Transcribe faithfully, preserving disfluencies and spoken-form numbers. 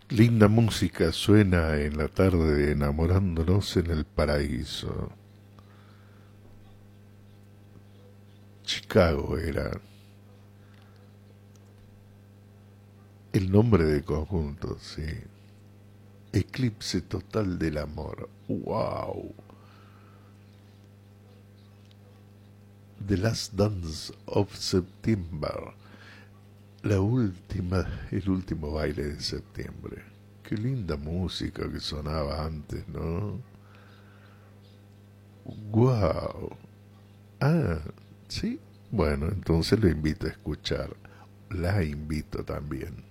Linda música suena en la tarde enamorándonos en el paraíso. Chicago era el nombre del conjunto, sí. Eclipse total del amor. ¡Wow! The Last Dance of September. La última, el último baile de septiembre. Qué linda música que sonaba antes, ¿no? ¡Wow! Ah, sí. Bueno, entonces lo invito a escuchar. La invito también.